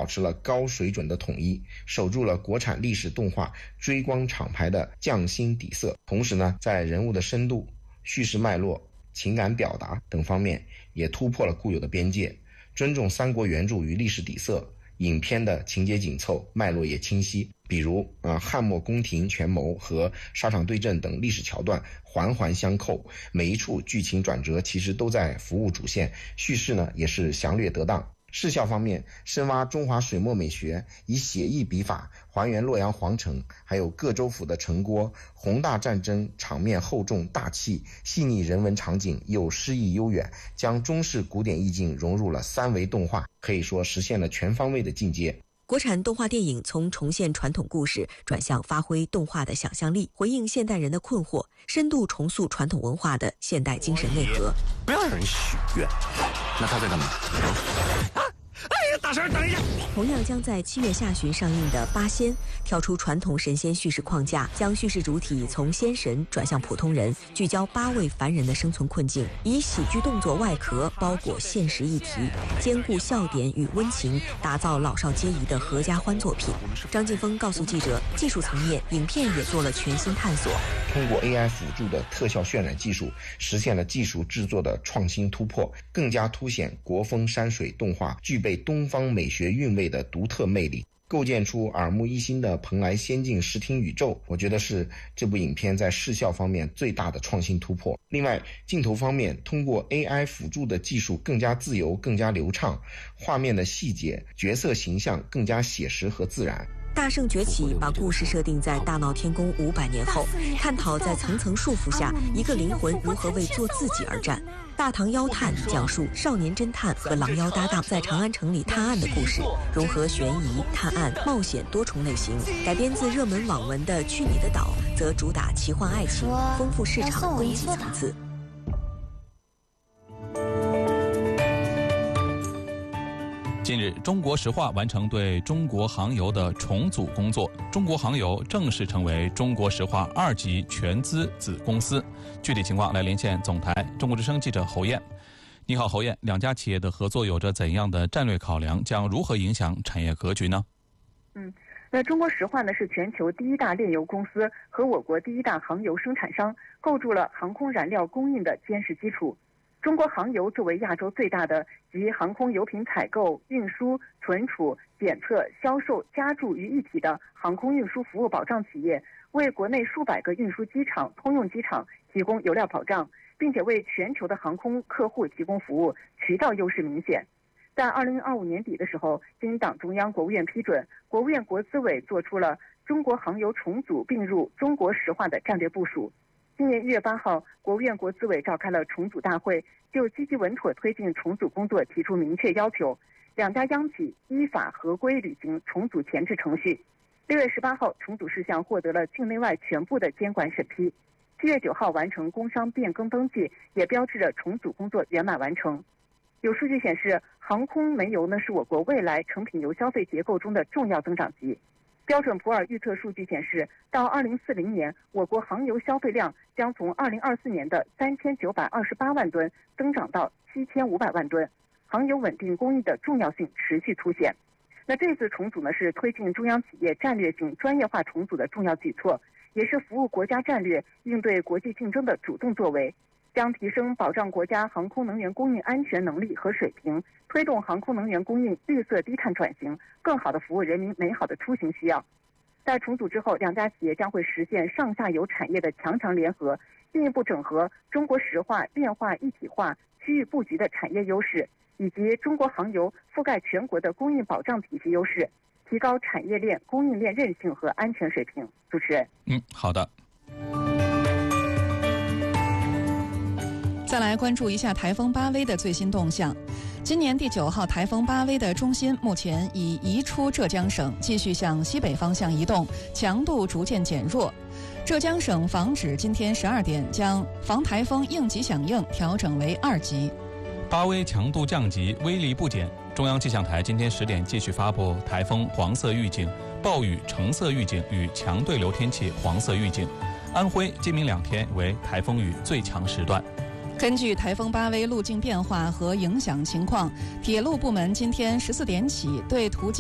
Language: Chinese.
保持了高水准的统一，守住了国产历史动画追光厂牌的匠心底色。同时呢，在人物的深度、叙事脉络、情感表达等方面也突破了固有的边界，尊重三国原著与历史底色。影片的情节紧凑，脉络也清晰，比如汉末宫廷权谋和沙场对阵等历史桥段环环相扣，每一处剧情转折其实都在服务主线，叙事呢也是详略得当。视效方面，深挖中华水墨美学，以写意笔法还原洛阳皇城，还有各州府的城郭，宏大战争场面厚重大气，细腻人文场景又诗意悠远，将中式古典意境融入了3维动画，可以说实现了全方位的进阶。 国产动画电影从重现传统故事转向发挥动画的想象力，回应现代人的困惑，深度重塑传统文化的现代精神内核。 不要让人许愿，那他在干嘛？哎呀，大婶，等一下！ 同样将在7月下旬上映的《八仙》，跳出传统神仙叙事框架，将叙事主体从仙神转向普通人，聚焦8位凡人的生存困境，以喜剧动作外壳包裹现实议题，兼顾笑点与温情，打造老少皆宜的合家欢作品。张劲峰告诉记者，技术层面，影片也做了全新探索， 通过 AI 辅助的特效渲染技术，实现了技术制作的创新突破，更加凸显国风山水动画具备东方美学韵味的独特魅力，构建出耳目一新的蓬莱仙境视听宇宙。我觉得是这部影片在视效方面最大的创新突破。另外，镜头方面，通过 AI 辅助的技术更加自由，更加流畅，画面的细节、角色形象更加写实和自然。 大圣崛起把故事设定在大闹天宫500年后，探讨在层层束缚下，一个灵魂如何为做自己而战。大唐妖探讲述少年侦探和狼妖搭档在长安城里探案的故事，融合悬疑、探案、冒险多重类型。改编自热门网文的《去你的岛》则主打奇幻爱情，丰富市场供给层次。 近日，中国石化完成对中国航油的重组工作，中国航油正式成为中国石化2级全资子公司。具体情况来连线总台中国之声记者侯燕。你好，侯燕，两家企业的合作有着怎样的战略考量，将如何影响产业格局呢？ 那中国石化呢是全球第1大炼油公司和我国第1大航油生产商，构筑了航空燃料供应的坚实基础。中国航油作为亚洲最大的集航空油品采购、运输、存储、检测、销售、加注于一体的航空运输服务保障企业，为国内数百个运输机场、通用机场提供油料保障，并且为全球的航空客户提供服务，渠道优势明显。在2025年底的时候，经党中央、国务院批准，国务院国资委做出了中国航油重组并入中国石化的战略部署。今年1月8号，国务院国资委召开了重组大会，就积极稳妥推进重组工作提出明确要求，两家央企依法合规履行重组前置程序。6月18号，重组事项获得了境内外全部的监管审批。7月9号完成工商变更登记，也标志着重组工作圆满完成。有数据显示，航空煤油呢是我国未来成品油消费结构中的重要增长极。标准普尔预测数据显示，到2040年，我国航油消费量将从2024年的3928万吨增长到7500万吨，航油稳定供应的重要性持续凸显。那这次重组呢，是推进中央企业战略性专业化重组的重要举措，也是服务国家战略、应对国际竞争的主动作为，将提升保障国家航空能源供应安全能力和水平，推动航空能源供应绿色低碳转型，更好地服务人民美好的出行需要。在重组之后，两家企业将会实现上下游产业的强强联合，进一步整合中国石化炼化一体化区域布局的产业优势，以及中国航油覆盖全国的供应保障体系优势，提高产业链、供应链韧性和安全水平。主持人， 好的。 再来关注一下台风巴威的最新动向。今年第9号台风巴威的中心目前已移出浙江省，继续向西北方向移动，强度逐渐减弱。浙江省防指今天12点将防台风应急响应调整为2级。 巴威强度降级，威力不减。中央气象台今天10点继续发布台风黄色预警、暴雨橙色预警与强对流天气黄色预警。安徽、今明2天为台风雨最强时段。 根据台风巴威路径变化和影响情况，铁路部门今天14点起对途经